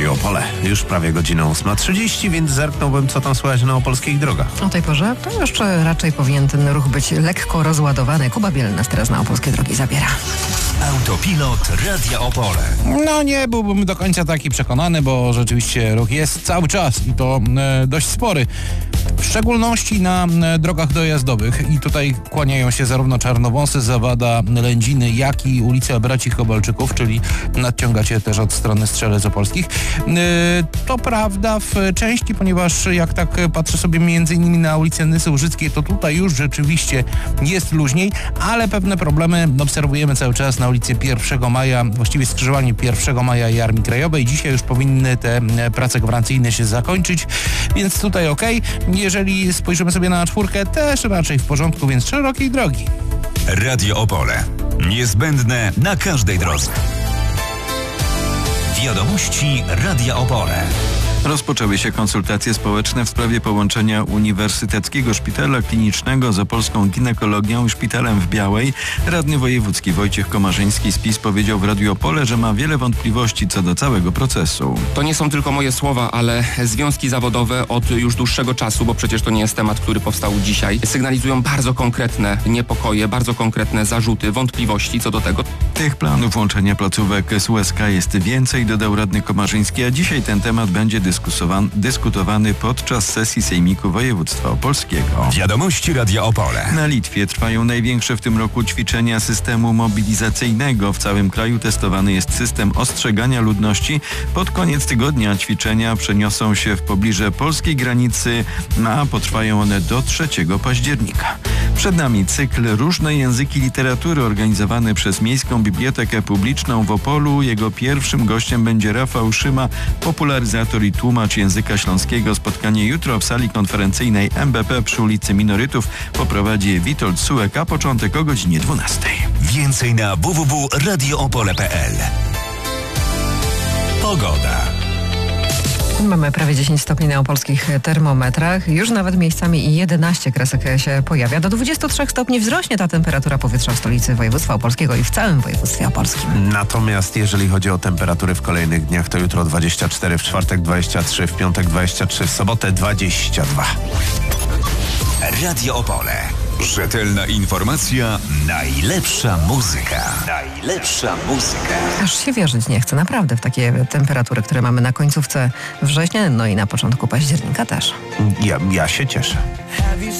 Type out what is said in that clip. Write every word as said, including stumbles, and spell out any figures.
Radio Opole. Już prawie godzina ósma trzydzieści, więc zerknąłbym, co tam słychać na opolskich drogach. O tej porze to jeszcze raczej powinien ten ruch być lekko rozładowany. Kuba Biel nas teraz na opolskie drogi zabiera. Autopilot Radia Opole. No nie byłbym do końca taki przekonany, bo rzeczywiście ruch jest cały czas i to e, dość spory. W szczególności na e, drogach dojazdowych i tutaj kłaniają się zarówno Czarnowąsy, Zawada, Lędziny, jak i ulica Braci Kowalczyków, czyli nadciągacie też od strony Strzelec Opolskich. E, to prawda w części, ponieważ jak tak patrzę sobie między innymi na ulicę Nysy Łużyckiej, to tutaj już rzeczywiście jest luźniej, ale pewne problemy obserwujemy cały czas na ulicy pierwszego maja, właściwie skrzyżowanie pierwszego maja i Armii Krajowej. Dzisiaj już powinny te prace gwarancyjne się zakończyć, więc tutaj okej. Jeżeli spojrzymy sobie na czwórkę, też raczej w porządku, więc szerokiej drogi. Radio Opole. Niezbędne na każdej drodze. Wiadomości Radia Opole. Rozpoczęły się konsultacje społeczne w sprawie połączenia Uniwersyteckiego Szpitala Klinicznego z opolską ginekologią i szpitalem w Białej. Radny wojewódzki Wojciech Komarzyński z PiS powiedział w Radiu Opole, że ma wiele wątpliwości co do całego procesu. To nie są tylko moje słowa, ale związki zawodowe od już dłuższego czasu, bo przecież to nie jest temat, który powstał dzisiaj, sygnalizują bardzo konkretne niepokoje, bardzo konkretne zarzuty, wątpliwości co do tego. Tych planów łączenia placówek z U S K jest więcej, dodał radny Komarzyński, a dzisiaj ten temat będzie dyskutowany podczas sesji Sejmiku Województwa Opolskiego. Wiadomości Radia Opole. Na Litwie trwają największe w tym roku ćwiczenia systemu mobilizacyjnego. W całym kraju testowany jest system ostrzegania ludności. Pod koniec tygodnia ćwiczenia przeniosą się w pobliże polskiej granicy, a potrwają one do trzeciego października. Przed nami cykl Różne języki literatury organizowany przez Miejską Bibliotekę Publiczną w Opolu. Jego pierwszym gościem będzie Rafał Szyma, popularyzator i tłumacz języka śląskiego. Spotkanie jutro w sali konferencyjnej M B P przy ulicy Minorytów poprowadzi Witold Sułek, a początek o godzinie dwunastej. Więcej na w w w kropka radio opole kropka p l. Pogoda. Mamy prawie dziesięć stopni na opolskich termometrach. Już nawet miejscami i jedenaście kresek się pojawia. Do dwudziestu trzech stopni wzrośnie ta temperatura powietrza w stolicy województwa opolskiego i w całym województwie opolskim. Natomiast jeżeli chodzi o temperatury w kolejnych dniach, to jutro dwadzieścia cztery, w czwartek dwadzieścia trzy, w piątek dwadzieścia trzy, w sobotę dwadzieścia dwa. Radio Opole. Rzetelna informacja, najlepsza muzyka. Najlepsza muzyka. Aż się wierzyć nie chce, naprawdę, w takie temperatury, które mamy na końcówce września, no i na początku października też. Ja, ja się cieszę.